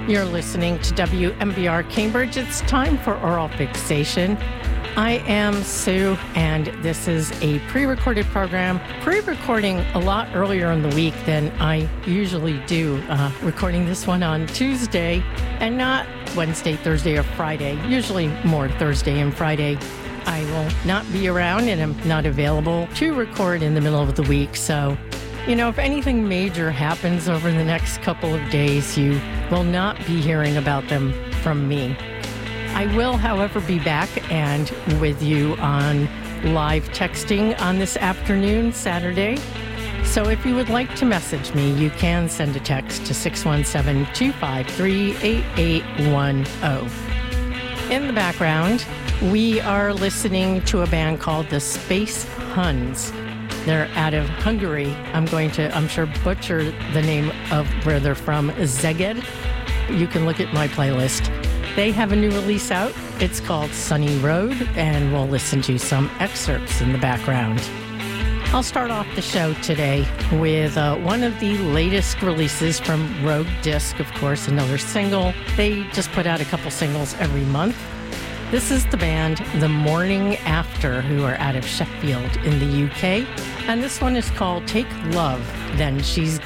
You're listening to WMBR Cambridge. It's time for Oral Fixation. I am Sue, and this is a pre-recorded program. Pre-recording a lot earlier in the week than I usually do. Recording this one on Tuesday and not Wednesday, Thursday, or Friday. Usually more Thursday and Friday. I will not be around and I'm not available to record in the middle of the week. So, if anything major happens over the next couple of days, you will not be hearing about them from me. I will, however, be back and with you on live texting on this afternoon, Saturday. So if you would like to message me, you can send a text to 617-253-8810. In the background, we are listening to a band called the Space Huns. They're out of Hungary. I'm sure, butcher the name of where they're from, Szeged. You can look at my playlist. They have a new release out. It's called Sunny Road, and we'll listen to some excerpts in the background. I'll start off the show today with one of the latest releases from Rogue Disc, of course, another single. They just put out a couple singles every month. This is the band The Morning After, who are out of Sheffield in the UK, and this one is called Take Love, Then She's